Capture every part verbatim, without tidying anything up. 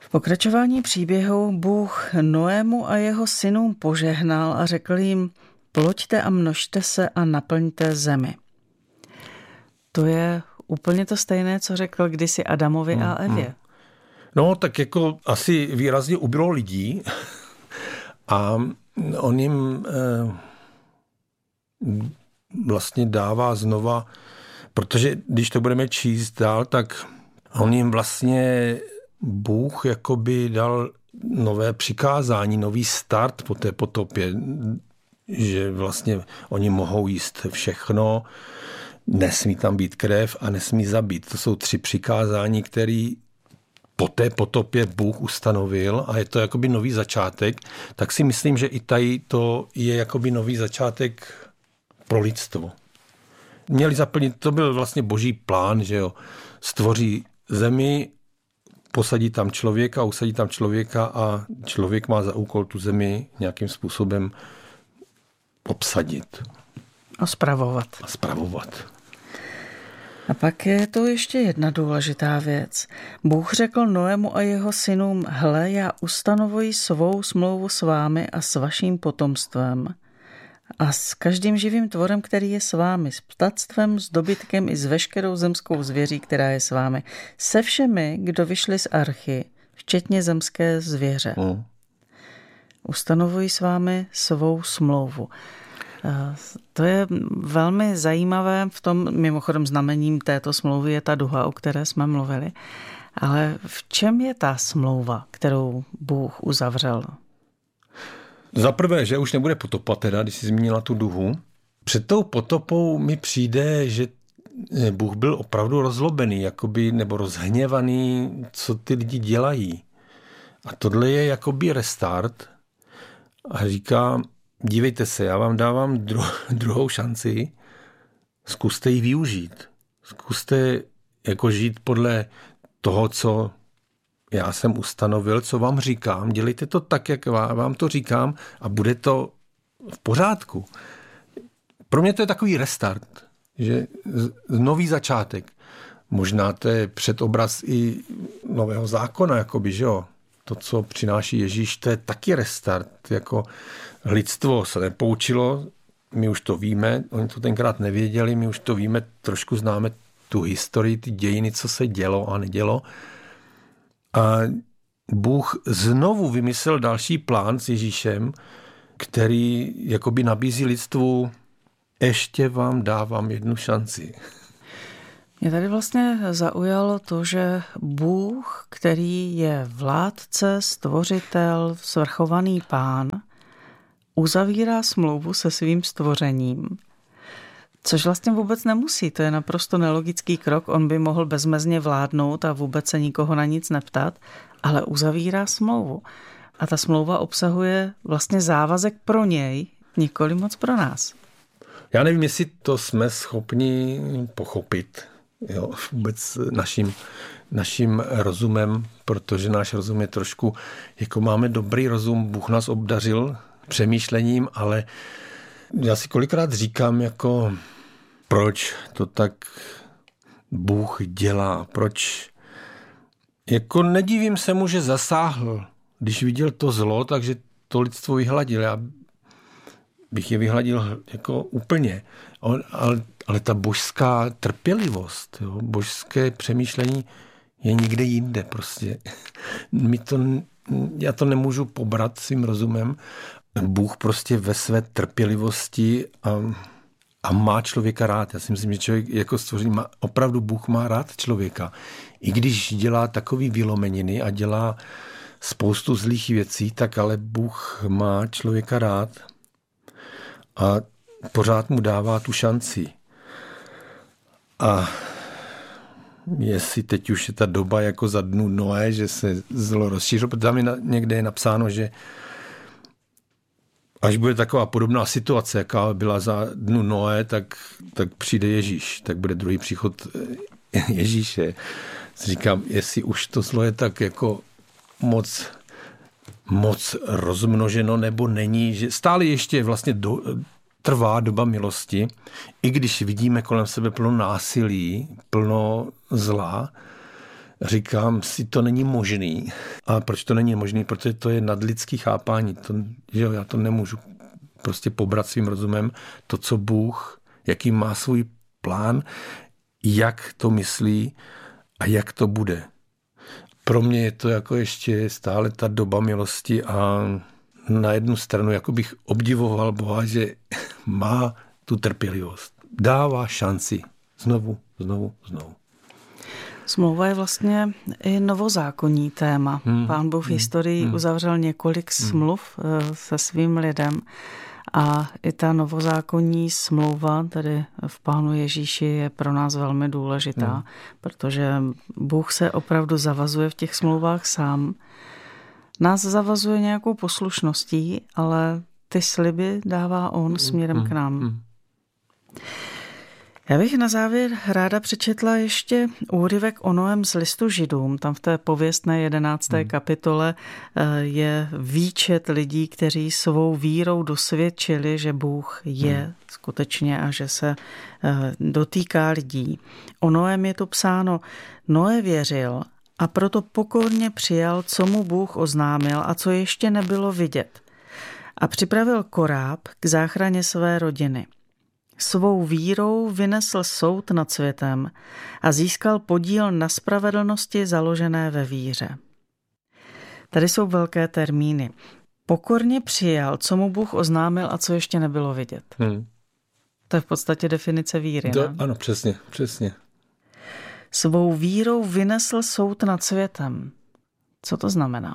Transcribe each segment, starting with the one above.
pokračování příběhu Bůh Noému a jeho synům požehnal a řekl jim: ploďte a množte se a naplňte zemi. To je úplně to stejné, co řekl kdysi Adamovi hmm, a Evě. Hmm. No, tak jako asi výrazně ubylo lidí a on jim eh, vlastně dává znova, protože když to budeme číst dál, tak on jim vlastně Bůh jakoby dal nové přikázání, nový start po té potopě, že vlastně oni mohou jíst všechno, nesmí tam být krev a nesmí zabít. To jsou tři přikázání, které po té potopě Bůh ustanovil a je to jakoby nový začátek, tak si myslím, že i tady to je jakoby nový začátek pro lidstvo. Měli zaplnit, to byl vlastně boží plán, že jo, stvoří zemi, posadí tam člověka, usadí tam člověka a člověk má za úkol tu zemi nějakým způsobem obsadit. A spravovat. A spravovat. A pak je to ještě jedna důležitá věc. Bůh řekl Noému a jeho synům: hle, já ustanovuji svou smlouvu s vámi a s vaším potomstvem a s každým živým tvorem, který je s vámi, s ptactvem, s dobytkem i s veškerou zemskou zvěří, která je s vámi, se všemi, kdo vyšli z archy, včetně zemské zvěře. Mm. Ustanovuji s vámi svou smlouvu. To je velmi zajímavé, v tom mimochodem znamením této smlouvy je ta duha, o které jsme mluvili. Ale v čem je ta smlouva, kterou Bůh uzavřel? Za prvé, že už nebude potopa teda, když jsi zmínila tu duhu. Před tou potopou mi přijde, že Bůh byl opravdu rozlobený, jakoby, nebo rozhněvaný, co ty lidi dělají. A tohle je jakoby restart a říká: dívejte se, já vám dávám dru- druhou šanci, zkuste ji využít. Zkuste jako žít podle toho, co já jsem ustanovil, co vám říkám. Dělejte to tak, jak vám to říkám a bude to v pořádku. Pro mě to je takový restart, že nový začátek. Možná to je předobraz i nového zákona, jakoby, že jo. To, co přináší Ježíš, to je taky restart. Jako lidstvo se nepoučilo, my už to víme, oni to tenkrát nevěděli, my už to víme, trošku známe tu historii, ty dějiny, co se dělo a nedělo. A Bůh znovu vymyslel další plán s Ježíšem, který jakoby nabízí lidstvu: ještě vám dávám jednu šanci. Mě tady vlastně zaujalo to, že Bůh, který je vládce, stvořitel, svrchovaný pán, uzavírá smlouvu se svým stvořením. Což vlastně vůbec nemusí, to je naprosto nelogický krok, on by mohl bezmezně vládnout a vůbec se nikoho na nic neptat, ale uzavírá smlouvu. A ta smlouva obsahuje vlastně závazek pro něj, nikoli moc pro nás. Já nevím, jestli to jsme schopni pochopit, jo, vůbec naším, naším rozumem, protože náš rozum je trošku, jako máme dobrý rozum, Bůh nás obdařil přemýšlením, ale já si kolikrát říkám, jako proč to tak Bůh dělá, proč, jako nedivím se mu, že zasáhl, když viděl to zlo, takže to lidstvo vyhladil. Já bych je vyhladil jako úplně, ale, ale ta božská trpělivost, jo, božské přemýšlení je někde jinde prostě. My to, já to nemůžu pobrat svým rozumem. Bůh prostě ve své trpělivosti a, a má člověka rád. Já si myslím, že člověk jako stvoření má, opravdu Bůh má rád člověka. I když dělá takový vylomeniny a dělá spoustu zlých věcí, tak ale Bůh má člověka rád a pořád mu dává tu šanci. A jestli teď už je ta doba jako za dnu Noé, že se zlo rozšířilo, protože tam je na, někde je napsáno, že až bude taková podobná situace, jaká byla za dnu Noé, tak, tak přijde Ježíš, tak bude druhý příchod Ježíše. Říkám, jestli už to zlo je tak jako moc, moc rozmnoženo, nebo není, že stále ještě vlastně do, trvá doba milosti, i když vidíme kolem sebe plno násilí, plno zla, říkám si, to není možný. A proč to není možný? Protože to je nadlidský chápání. To, že jo, já to nemůžu prostě pobrat svým rozumem. To, co Bůh, jaký má svůj plán, jak to myslí a jak to bude. Pro mě je to jako ještě stále ta doba milosti a na jednu stranu jako bych obdivoval Boha, že má tu trpělivost. Dává šanci. Znovu, znovu, znovu. Smlouva je vlastně i novozákonní téma. Hmm. Pán Bůh v historii hmm. uzavřel několik smluv hmm. se svým lidem a i ta novozákonní smlouva, tedy v Pánu Ježíši, je pro nás velmi důležitá, hmm. protože Bůh se opravdu zavazuje v těch smlouvách sám. Nás zavazuje nějakou poslušností, ale ty sliby dává on směrem hmm. k nám. Hmm. Já bych na závěr ráda přečetla ještě úryvek o Noém z listu Židům. Tam v té pověstné jedenácté Hmm. kapitole je výčet lidí, kteří svou vírou dosvědčili, že Bůh je hmm. skutečně a že se dotýká lidí. O Noém je to psáno: Noé věřil a proto pokorně přijal, co mu Bůh oznámil a co ještě nebylo vidět. A připravil koráb k záchraně své rodiny. Svou vírou vynesl soud nad světem a získal podíl na spravedlnosti založené ve víře. Tady jsou velké termíny. Pokorně přijal, co mu Bůh oznámil a co ještě nebylo vidět. Hmm. To je v podstatě definice víry. To, ano, přesně, přesně. Svou vírou vynesl soud nad světem. Co to znamená?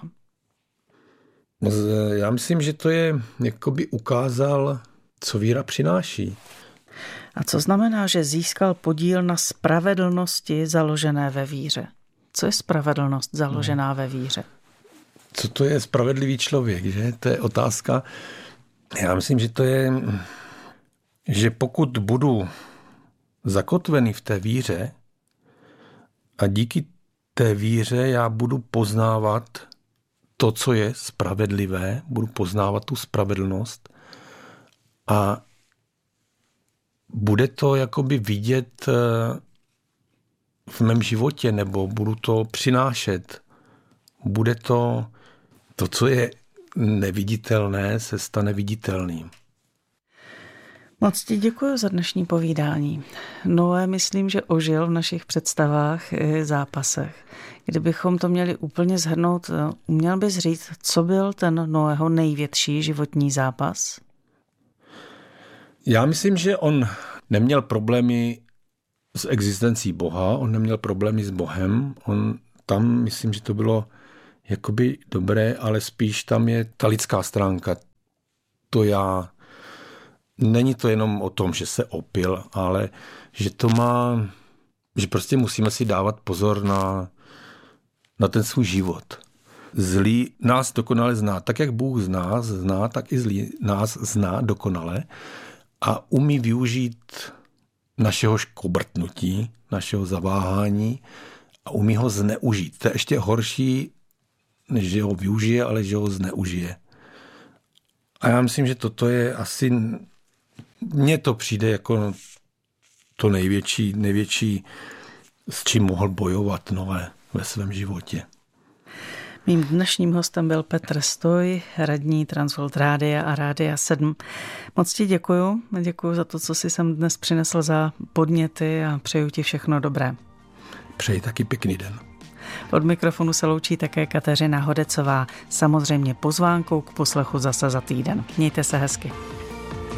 Já myslím, že to je, jakoby ukázal, co víra přináší. A co znamená, že získal podíl na spravedlnosti založené ve víře? Co je spravedlnost založená ve víře? Co to je spravedlivý člověk, že? To je otázka. Já myslím, že to je, že pokud budu zakotvený v té víře a díky té víře já budu poznávat to, co je spravedlivé, budu poznávat tu spravedlnost a bude to jakoby vidět v mém životě, nebo budu to přinášet. Bude to, to, co je neviditelné, se stane viditelným. Moc ti děkuji za dnešní povídání. Noé, myslím, že ožil v našich představách i zápasech. Kdybychom to měli úplně shrnout, uměl bys říct, co byl ten Noého největší životní zápas? Já myslím, že on neměl problémy s existencí Boha, on neměl problémy s Bohem, on tam, myslím, že to bylo jakoby dobré, ale spíš tam je ta lidská stránka. To já, není to jenom o tom, že se opil, ale že to má, že prostě musíme si dávat pozor na, na ten svůj život. Zlý nás dokonale zná, tak jak Bůh z nás zná, tak i zlý nás zná dokonale. A umí využít našeho škobrtnutí, našeho zaváhání a umí ho zneužít. To je ještě horší, než že ho využije, ale že ho zneužije. A já myslím, že toto je asi, mně to přijde jako to největší, největší, s čím mohl bojovat Noé ve svém životě. Mým dnešním hostem byl Petr Stoj, radní Transworld Rádia a Rádia sedm. Moc ti děkuju. Děkuju za to, co jsi sem dnes přinesl za podněty a přeju ti všechno dobré. Přeji taky pěkný den. Od mikrofonu se loučí také Kateřina Hodecová. Samozřejmě pozvánkou k poslechu zase za týden. Mějte se hezky.